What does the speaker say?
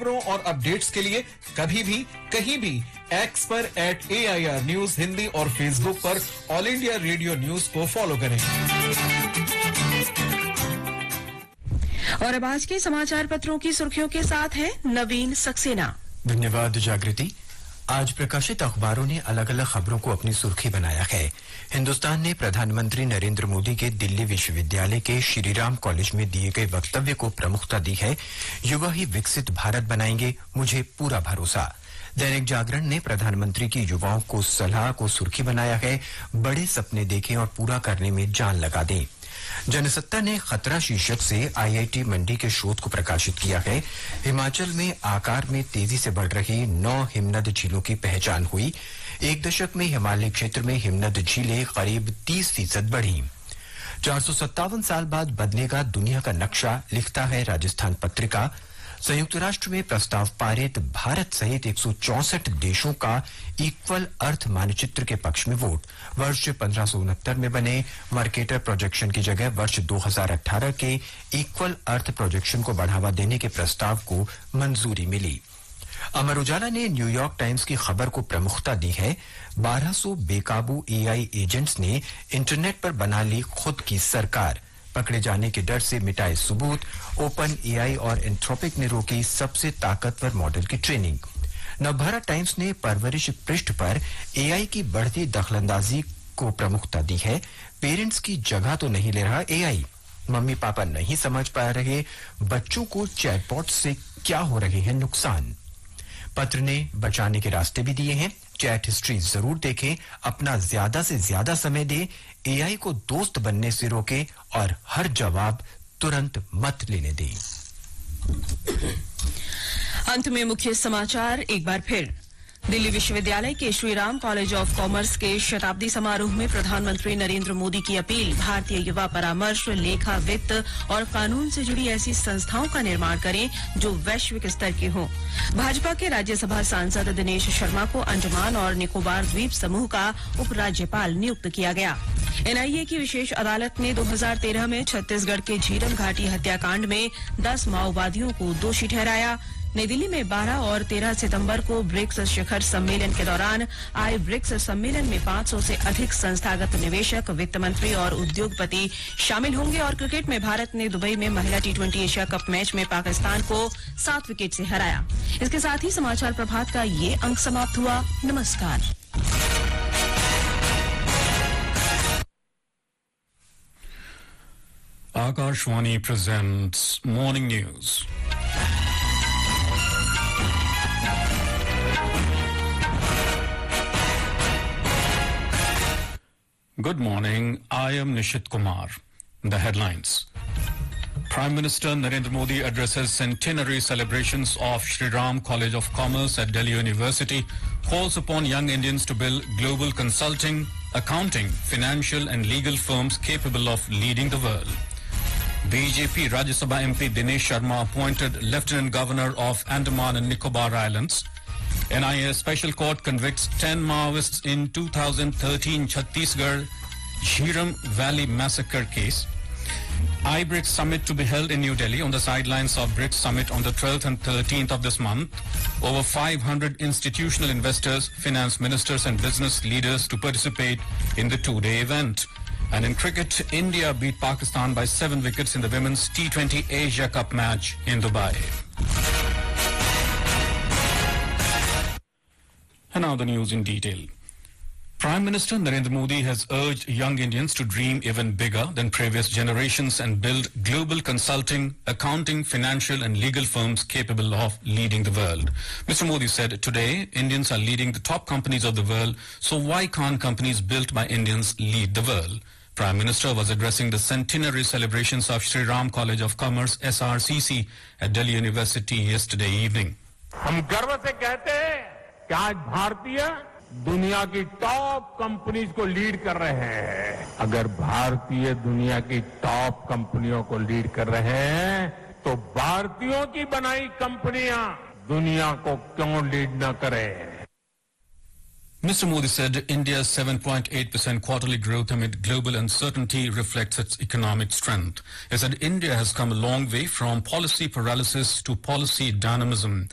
खबरों और अपडेट्स के लिए कभी भी कहीं भी एक्स पर @AIR न्यूज हिंदी और फेसबुक पर ऑल इंडिया रेडियो न्यूज को फॉलो करें। और अब आज के समाचार पत्रों की सुर्खियों के साथ है नवीन सक्सेना। धन्यवाद जागृति। आज प्रकाशित अखबारों ने अलग अलग खबरों को अपनी सुर्खी बनाया है। हिंदुस्तान ने प्रधानमंत्री नरेंद्र मोदी के दिल्ली विश्वविद्यालय के श्रीराम कॉलेज में दिए गए वक्तव्य को प्रमुखता दी है। युवा ही विकसित भारत बनाएंगे, मुझे पूरा भरोसा। दैनिक जागरण ने प्रधानमंत्री की युवाओं को सलाह को सुर्खी बनाया है, बड़े सपने देखें और पूरा करने में जान लगा दें। जनसत्ता ने खतरा शीर्षक से IIT मंडी के शोध को प्रकाशित किया है। हिमाचल में आकार में तेजी से बढ़ रही 9 हिमनद झीलों की पहचान हुई। एक दशक में हिमालय क्षेत्र में हिमनद झीलें करीब 30% बढ़ी। 457 साल बाद बदलेगा दुनिया का नक्शा, लिखता है राजस्थान पत्रिका। संयुक्त राष्ट्र में प्रस्ताव पारित, भारत सहित 164 देशों का इक्वल अर्थ मानचित्र के पक्ष में वोट। वर्ष 1569 में बने मर्केटर प्रोजेक्शन की जगह वर्ष 2018 के इक्वल अर्थ प्रोजेक्शन को बढ़ावा देने के प्रस्ताव को मंजूरी मिली। अमर उजाला ने न्यूयॉर्क टाइम्स की खबर को प्रमुखता दी है। 1200 बेकाबू AI एजेंट्स ने इंटरनेट पर बना ली खुद की सरकार, पकड़े जाने के डर से मिटाए सबूत। ओपन AI और एंथ्रोपिक ने रोकी सबसे ताकतवर मॉडल की ट्रेनिंग। नवभारत टाइम्स ने परवरिश पृष्ठ पर AI की बढ़ती दखलंदाजी को प्रमुखता दी है। पेरेंट्स की जगह तो नहीं ले रहा AI, मम्मी पापा नहीं समझ पा रहे बच्चों को चैटबॉट से क्या हो रहे हैं नुकसान। पत्र ने बचाने के रास्ते भी दिए हैं। चैट हिस्ट्री जरूर देखें, अपना ज्यादा से ज्यादा समय दे, AI को दोस्त बनने से रोके और हर जवाब तुरंत मत लेने दें। अंत में मुख्य समाचार एक बार फिर। दिल्ली विश्वविद्यालय के श्रीराम कॉलेज ऑफ कॉमर्स के शताब्दी समारोह में प्रधानमंत्री नरेंद्र मोदी की अपील, भारतीय युवा परामर्श, लेखा, वित्त और कानून से जुड़ी ऐसी संस्थाओं का निर्माण करें जो वैश्विक स्तर की हों। भाजपा के राज्यसभा सांसद दिनेश शर्मा को अंडमान और निकोबार द्वीप समूह का उपराज्यपाल नियुक्त किया गया। NIA की विशेष अदालत ने 2013 में छत्तीसगढ़ के झीरम घाटी हत्याकांड में 10 माओवादियों को दोषी ठहराया। नई दिल्ली में 12 और 13 सितंबर को ब्रिक्स शिखर सम्मेलन के दौरान आए ब्रिक्स सम्मेलन में 500 से अधिक संस्थागत निवेशक, वित्त मंत्री और उद्योगपति शामिल होंगे। और क्रिकेट में भारत ने दुबई में महिला T20 एशिया कप मैच में पाकिस्तान को 7 विकेट से हराया। इसके साथ ही समाचार प्रभात का ये अंक समाप्त हुआ। नमस्कार। Akashvani presents Morning News. Good morning, I am Nishit Kumar. The headlines. Prime Minister Narendra Modi addresses centenary celebrations of Shri Ram College of Commerce at Delhi University, calls upon young Indians to build global consulting, accounting, financial and legal firms capable of leading the world. BJP Rajya Sabha MP Dinesh Sharma appointed Lieutenant Governor of Andaman and Nicobar Islands. NIA Special Court convicts 10 Maoists in 2013 Chhattisgarh Jhiram Valley massacre case. I-BRICS Summit to be held in New Delhi on the sidelines of BRICS Summit on the 12th and 13th of this month. Over 500 institutional investors, finance ministers and business leaders to participate in the two-day event. And in cricket, India beat Pakistan by 7 wickets in the Women's T20 Asia Cup match in Dubai. And now the news in detail. Prime Minister Narendra Modi has urged young Indians to dream even bigger than previous generations and build global consulting, accounting, financial and legal firms capable of leading the world. Mr. Modi said today Indians are leading the top companies of the world, so why can't companies built by Indians lead the world? Prime Minister was addressing the centenary celebrations of Shri Ram College of Commerce SRCC at Delhi University yesterday evening. हम गर्व से कहते हैं कि आज भारतीय दुनिया की टॉप कंपनीज को लीड कर रहे हैं। अगर भारतीय दुनिया की टॉप कंपनियों को लीड कर रहे हैं तो भारतीयों की बनाई कंपनियां दुनिया को क्यों लीड न करें? Mr. Modi said India's 7.8% quarterly growth amid global uncertainty reflects its economic strength. He said India has come a long way from policy paralysis to policy dynamism.